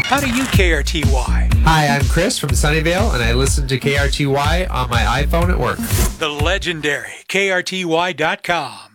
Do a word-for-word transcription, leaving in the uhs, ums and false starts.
How do you K R T Y? Hi, I'm Chris from Sunnyvale, and I listen to K R T Y on my iPhone at work. The legendary K R T Y dot com.